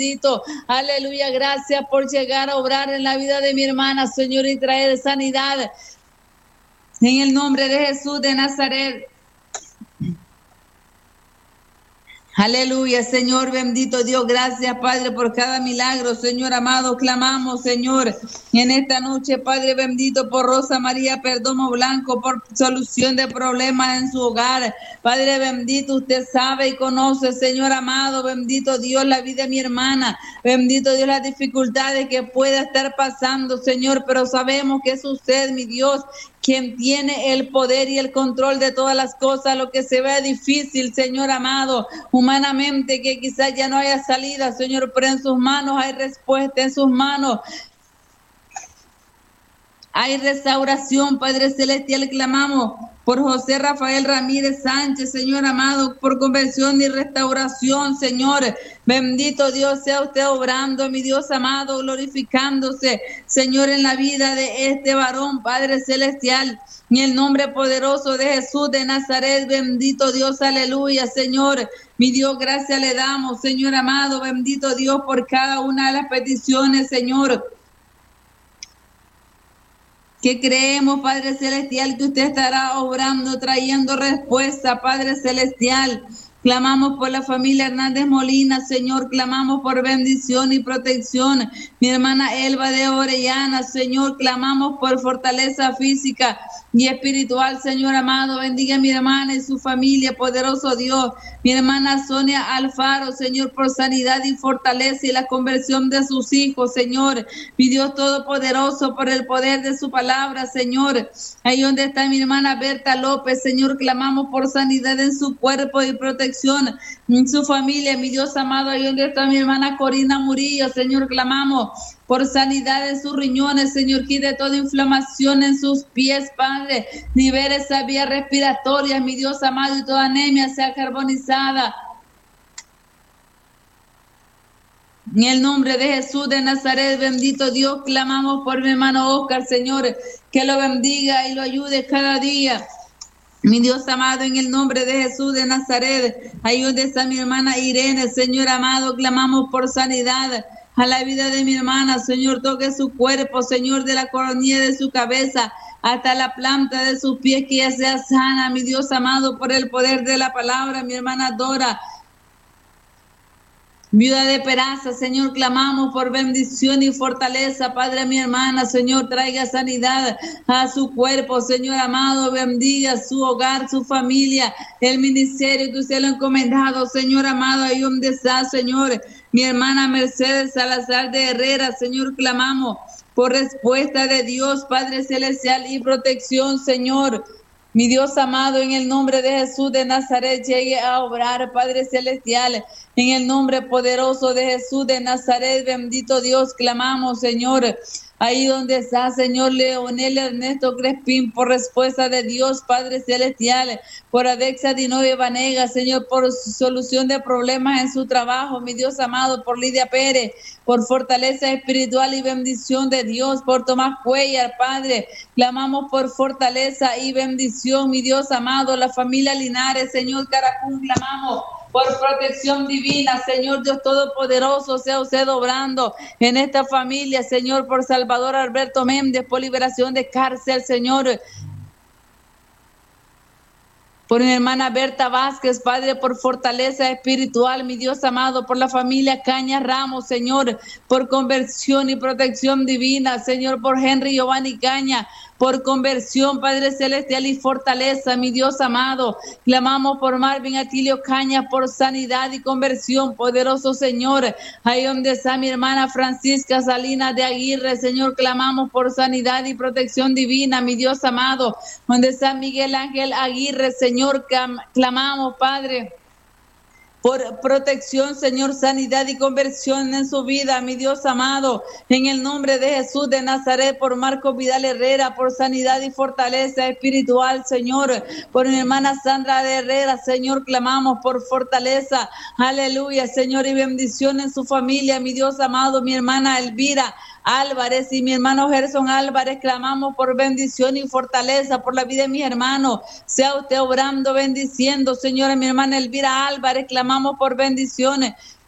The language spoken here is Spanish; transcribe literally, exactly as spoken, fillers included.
bendito. Aleluya, gracias por llegar a obrar en la vida de mi hermana, Señor, y traer sanidad. En el nombre de Jesús de Nazaret. Aleluya, Señor bendito Dios, gracias Padre por cada milagro, Señor amado, clamamos Señor en esta noche, Padre bendito, por Rosa María Perdomo Blanco, por solución de problemas en su hogar, Padre bendito, usted sabe y conoce, Señor amado, bendito Dios, la vida de mi hermana, bendito Dios, las dificultades que pueda estar pasando, Señor, pero sabemos que es usted, mi Dios, quien tiene el poder y el control de todas las cosas, lo que se vea difícil, Señor amado, humanamente, que quizás ya no haya salida, Señor, pero en sus manos hay respuesta, en sus manos hay restauración, Padre Celestial, clamamos por José Rafael Ramírez Sánchez, Señor amado, por conversión y restauración, Señor. Bendito Dios, sea usted obrando, mi Dios amado, glorificándose, Señor, en la vida de este varón, Padre Celestial. En el nombre poderoso de Jesús de Nazaret, bendito Dios, aleluya, Señor. Mi Dios, gracias le damos, Señor amado, bendito Dios, por cada una de las peticiones, Señor, que creemos, Padre Celestial, que usted estará obrando, trayendo respuesta, Padre Celestial. Clamamos por la familia Hernández Molina, Señor, clamamos por bendición y protección. Mi hermana Elba de Orellana, Señor, clamamos por fortaleza física y espiritual, Señor amado, bendiga a mi hermana y su familia, poderoso Dios. Mi hermana Sonia Alfaro, Señor, por sanidad y fortaleza y la conversión de sus hijos, Señor. Mi Dios todopoderoso, por el poder de su palabra, Señor. Ahí donde está mi hermana Berta López, Señor, clamamos por sanidad en su cuerpo y protección en su familia, mi Dios amado. Ahí donde está mi hermana Corina Murillo, Señor, clamamos por sanidad en sus riñones, Señor, quite toda inflamación en sus pies, Padre, libere esa vía respiratoria, mi Dios amado, y toda anemia sea carbonizada. En el nombre de Jesús de Nazaret, bendito Dios, clamamos por mi hermano Oscar, Señor, que lo bendiga y lo ayude cada día. Mi Dios amado, en el nombre de Jesús de Nazaret, ahí donde está mi hermana Irene, Señor amado, clamamos por sanidad a la vida de mi hermana, Señor, toque su cuerpo, Señor, de la coronilla de su cabeza hasta la planta de sus pies, que ella sea sana, mi Dios amado, por el poder de la palabra. Mi hermana Dora, viuda de Peraza, Señor, clamamos por bendición y fortaleza, Padre, mi hermana, Señor, traiga sanidad a su cuerpo, Señor amado, bendiga su hogar, su familia, el ministerio que usted lo ha encomendado, Señor amado, ahí donde está, Señor. Mi hermana Mercedes Salazar de Herrera, Señor, clamamos por respuesta de Dios, Padre Celestial, y protección, Señor. Mi Dios amado, en el nombre de Jesús de Nazaret, llegue a obrar, Padre Celestial. En el nombre poderoso de Jesús de Nazaret, bendito Dios, clamamos, Señor. Ahí donde está, Señor, Leonel Ernesto Crespín, por respuesta de Dios, Padre Celestial, por Adexa Dinoe Vanega, Señor, por solución de problemas en su trabajo, mi Dios amado, por Lidia Pérez, por fortaleza espiritual y bendición de Dios, por Tomás Cuellar, Padre, clamamos por fortaleza y bendición, mi Dios amado, la familia Linares, Señor Caracún, clamamos por protección divina, Señor Dios Todopoderoso, sea usted obrando en esta familia, Señor, por Salvador Alberto Méndez, por liberación de cárcel, Señor, por mi hermana Berta Vázquez, Padre, por fortaleza espiritual, mi Dios amado, por la familia Caña Ramos, Señor, por conversión y protección divina, Señor, por Henry Giovanni Caña, por conversión, Padre Celestial, y fortaleza, mi Dios amado. Clamamos por Marvin Atilio Caña, por sanidad y conversión, poderoso Señor. Ahí donde está mi hermana Francisca Salinas de Aguirre, Señor, clamamos por sanidad y protección divina, mi Dios amado. Donde está Miguel Ángel Aguirre, Señor, clamamos, Padre, por protección, Señor, sanidad y conversión en su vida, mi Dios amado, en el nombre de Jesús de Nazaret, por Marco Vidal Herrera, por sanidad y fortaleza espiritual, Señor, por mi hermana Sandra de Herrera, Señor, clamamos por fortaleza, aleluya, Señor, y bendición en su familia, mi Dios amado, mi hermana Elvira Álvarez y mi hermano Gerson Álvarez, clamamos por bendición y fortaleza por la vida de mis hermanos, sea usted obrando, bendiciendo, Señora, mi hermana Elvira Álvarez, clamamos por bendiciones,